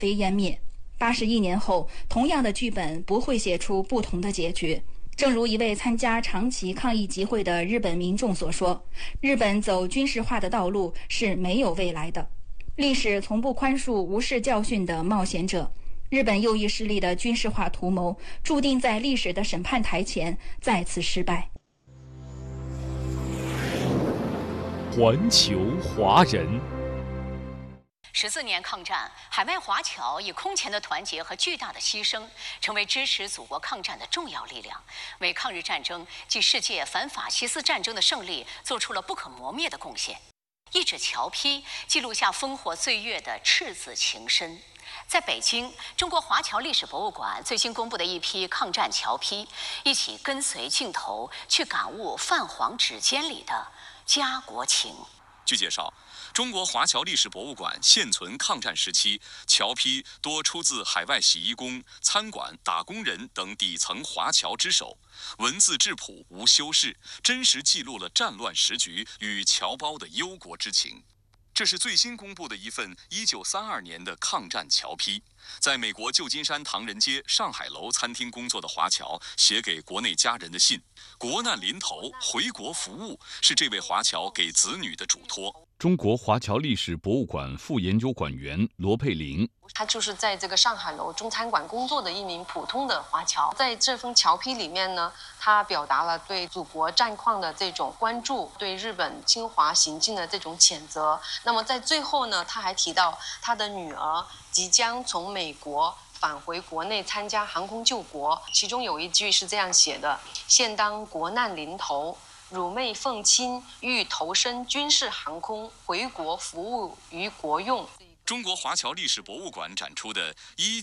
被湮灭。81年后，同样的剧本不会写出不同的结局。正如一位参加长期抗议集会的日本民众所说，日本走军事化的道路是没有未来的。历史从不宽恕无视教训的冒险者。日本右翼势力的军事化图谋注定在历史的审判台前再次失败。 环球华人 14年抗战，海外华侨以空前的团结和巨大的牺牲，成为支持祖国抗战的重要力量，为抗日战争及世界反法西斯战争的胜利做出了不可磨灭的贡献。一纸侨批记录下烽火岁月的赤子情深。在北京，中国华侨历史博物馆最新公布的一批抗战侨批，一起跟随镜头去感悟泛黄纸笺里的家国情。 据介绍，中国华侨历史博物馆现存抗战时期侨批多出自海外洗衣工、餐馆打工人等底层华侨之手，文字质朴无修饰，真实记录了战乱时局与侨胞的忧国之情。这是最新公布的一份1932年的抗战侨批，在美国旧金山唐人街上海楼餐厅工作的华侨写给国内家人的信，国难临头回国服务是这位华侨给子女的嘱托。 中国华侨历史博物馆副研究馆员罗佩玲， 他就是在这个上海楼中餐馆工作的一名普通的华侨。在这封侨批里面呢，他表达了对祖国战况的这种关注，对日本侵华行径的这种谴责。那么在最后呢，他还提到他的女儿即将从美国返回国内参加航空救国，其中有一句是这样写的：现当国难临头，乳妹奉亲欲投身军事航空，回国服务于国用。 中国华侨历史博物馆展出的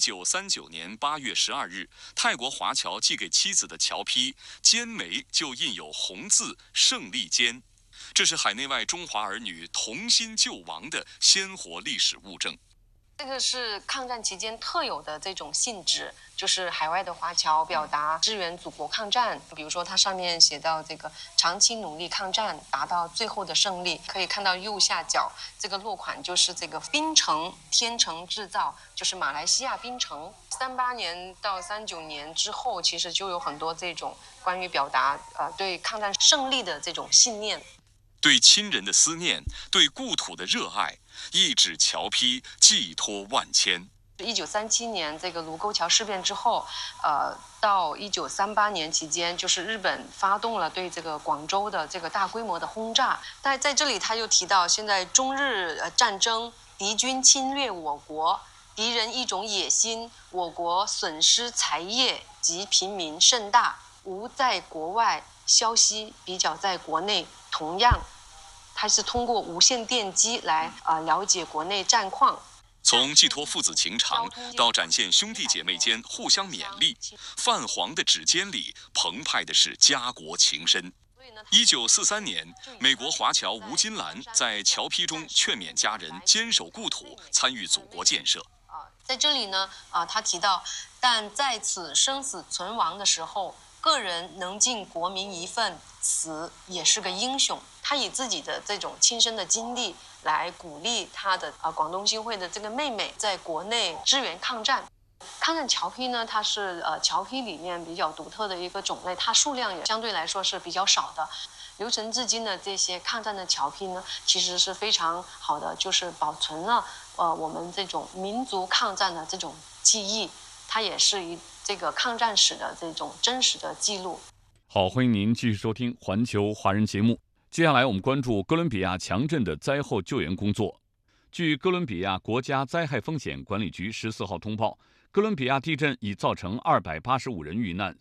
1939年8月12日泰国华侨寄给妻子的侨批，笺眉就印有红字“胜利笺”，这是海内外中华儿女同心救亡的鲜活历史物证。 这个是抗战期间特有的这种性质，就是海外的华侨表达支援祖国抗战。比如说它上面写到这个长期努力抗战，达到最后的胜利。可以看到右下角这个落款就是这个槟城天成制造，就是马来西亚槟城。38年到39年之后，其实就有很多这种关于表达对抗战胜利的这种信念。 对亲人的思念，对故土的热爱，一纸侨批寄托万千。 1937年这个卢沟桥事变之后，到1938年期间，就是日本发动了对这个广州的这个大规模的轰炸。但在这里他又提到，现在中日战争，敌军侵略我国，敌人一种野心，我国损失财业及平民甚大，无在国外消息比较在国内。同样，它是通过无线电机来了解国内战况。 从寄托父子情长到展现兄弟姐妹间互相勉励，泛黄的指尖里澎湃的是家国情深。1943年，美国华侨吴金兰在侨批中劝勉家人坚守故土，参与祖国建设。 在这里呢，他提到，但在此生死存亡的时候，个人能尽国民一份，此也是个英雄。他以自己的这种亲身的经历来鼓励他的广东新会的这个妹妹在国内支援抗战。抗战侨批呢，它是侨批里面比较独特的一个种类，它数量也相对来说是比较少的。留存至今的这些抗战的侨批呢，其实是非常好的，就是保存了我们这种民族抗战的这种记忆，它也是以这个抗战史的这种真实的记录。 好，欢迎您继续收听环球华人节目。接下来我们关注哥伦比亚强震的灾后救援工作。据哥伦比亚国家灾害风险管理局14号通报，哥伦比亚地震已造成285人遇难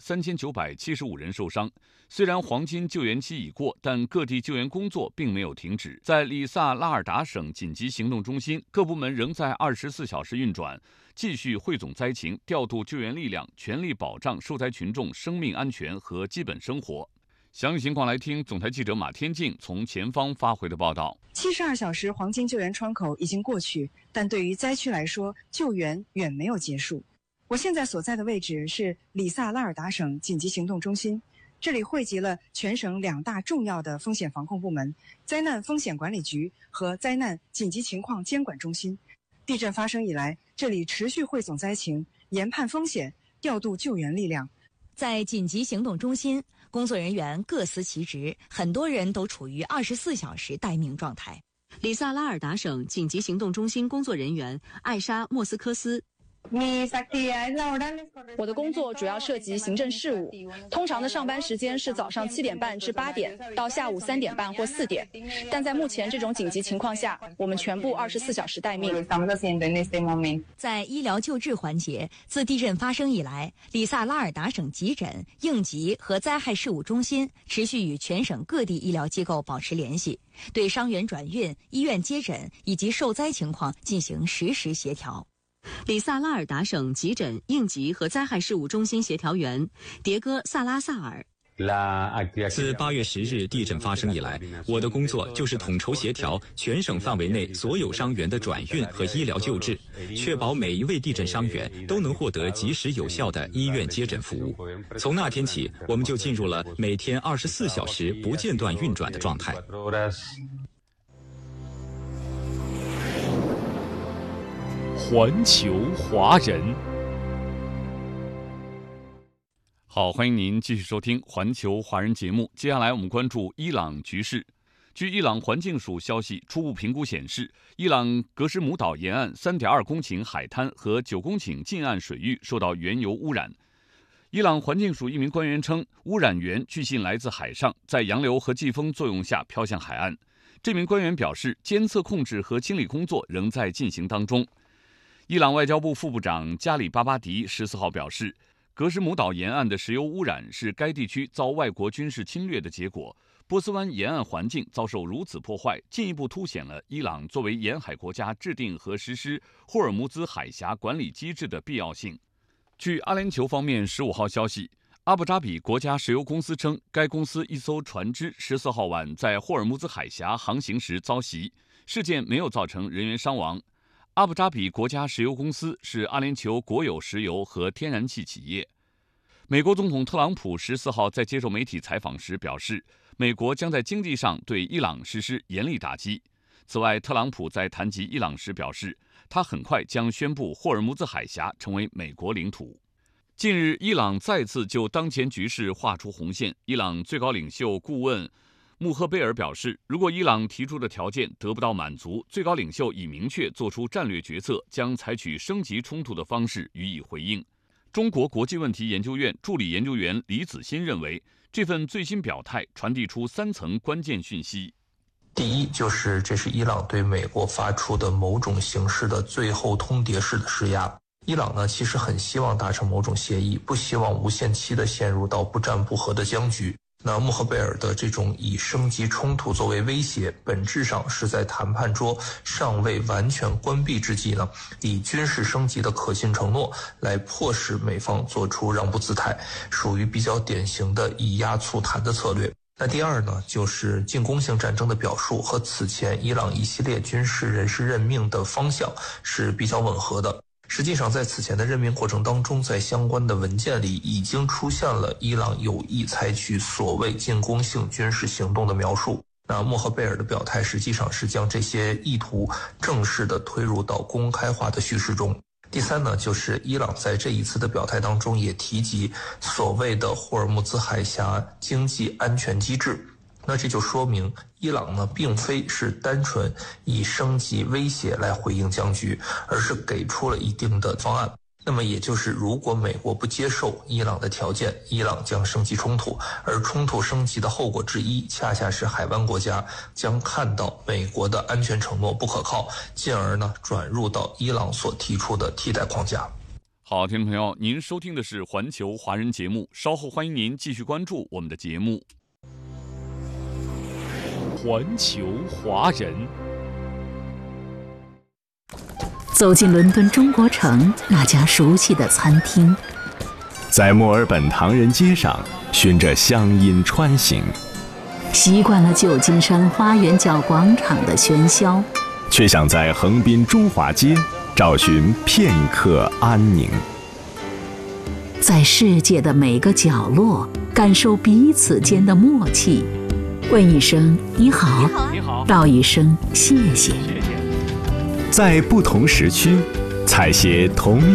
，3975人受伤。虽然黄金救援期已过，但各地救援工作并没有停止。在里萨拉尔达省紧急行动中心，各部门仍在24小时运转，继续汇总灾情，调度救援力量，全力保障受灾群众生命安全和基本生活。详细情况来听总台记者马天静从前方发回的报道。 72小时黄金救援窗口已经过去，但对于灾区来说，救援远没有结束。我现在所在的位置是里萨拉尔达省紧急行动中心，这里汇集了全省2大重要的风险防控部门：灾难风险管理局和灾难紧急情况监管中心。地震发生以来， 这里持续汇总灾情，研判风险，调度救援力量。 在紧急行动中心，工作人员各司其职，很多人都处于24小时待命状态。 里萨拉尔达省紧急行动中心工作人员艾莎·莫斯科斯。 我的工作主要涉及行政事务，通常的上班时间是早上7点半至8点到下午3点半或4点，但在目前这种紧急情况下，我们全部24小时待命。 在医疗救治环节，自地震发生以来，里萨拉尔达省急诊、应急和灾害事务中心持续与全省各地医疗机构保持联系，对伤员转运、医院接诊以及受灾情况进行实时协调。 里萨拉尔达省急诊、应急和灾害事务中心协调员迭戈·萨拉萨尔。 自8月10日地震发生以来，我的工作就是统筹协调全省范围内所有伤员的转运和医疗救治，确保每一位地震伤员都能获得及时有效的医院接诊服务。从那天起，我们就进入了每天24小时不间断运转的状态。 环球华人，好，欢迎您继续收听环球华人节目。接下来我们关注伊朗局势。据伊朗环境署消息，初步评估显示，伊朗格什姆岛沿岸3.2公顷海滩和9公顷近岸水域受到原油污染。伊朗环境署一名官员称，污染源据信来自海上，在洋流和季风作用下飘向海岸。这名官员表示，监测控制和清理工作仍在进行当中。伊朗外交部副部长加里巴巴迪14号表示，格什姆岛沿岸的石油污染是该地区遭外国军事侵略的结果。波斯湾沿岸环境遭受如此破坏，进一步凸显了伊朗作为沿海国家制定和实施霍尔木兹海峡管理机制的必要性。据阿联酋方面15号消息，阿布扎比国家石油公司称，该公司一艘船只14号晚在霍尔木兹海峡航行时遭袭，事件没有造成人员伤亡。阿布扎比国家石油公司是阿联酋国有石油和天然气企业。美国总统特朗普14号在接受媒体采访时表示，美国将在经济上对伊朗实施严厉打击。此外，特朗普在谈及伊朗时表示，他很快将宣布霍尔木兹海峡成为美国领土。近日，伊朗再次就当前局势画出红线。伊朗最高领袖顾问穆赫贝尔表示，如果伊朗提出的条件得不到满足，最高领袖已明确做出战略决策，将采取升级冲突的方式予以回应。中国国际问题研究院助理研究员李子欣认为，这份最新表态传递出3层关键讯息。 第一，就是这是伊朗对美国发出的某种形式的最后通牒式的施压。伊朗呢，其实很希望达成某种协议，不希望无限期的陷入到不战不和的僵局。那穆赫贝尔的这种以升级冲突作为威胁，本质上是在谈判桌尚未完全关闭之际呢，以军事升级的可信承诺来迫使美方做出让步姿态，属于比较典型的以压促谈的策略。那第二呢，就是进攻性战争的表述和此前伊朗一系列军事人事任命的方向是比较吻合的。实际上，在此前的任命过程当中，在相关的文件里已经出现了伊朗有意采取所谓进攻性军事行动的描述。那穆赫贝尔的表态实际上是将这些意图正式的推入到公开化的叙事中。第三呢，就是伊朗在这一次的表态当中也提及所谓的霍尔木兹海峡经济安全机制。那这就说明伊朗呢，并非是单纯以升级威胁来回应僵局，而是给出了一定的方案。那么也就是如果美国不接受伊朗的条件，伊朗将升级冲突，而冲突升级的后果之一，恰恰是海湾国家将看到美国的安全承诺不可靠，进而呢转入到伊朗所提出的替代框架。 好，听众朋友，您收听的是环球华人节目，稍后欢迎您继续关注我们的节目。环球华人， 走进伦敦中国城那家熟悉的餐厅， 在墨尔本唐人街上循着乡音穿行， 习惯了旧金山花园角广场的喧嚣， 却想在横滨中华街找寻片刻安宁。 在世界的每个角落感受彼此间的默契，问一声你好，道一声谢谢。 在不同时区采撷同